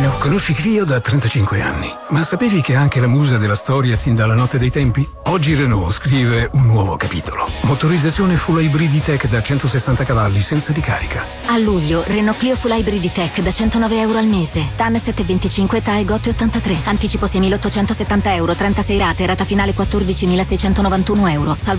Clio. Conosci Clio da 35 anni, ma sapevi che è anche la musa della storia sin dalla notte dei tempi? Oggi Renault scrive un nuovo capitolo. Motorizzazione full hybrid tech da 160 cavalli senza ricarica. A luglio, Renault Clio Full Hybrid Tech da €109 al mese. TAN 725, TAE GOT 83. Anticipo €6.870, 36 rate, rata finale €14.691. Salvo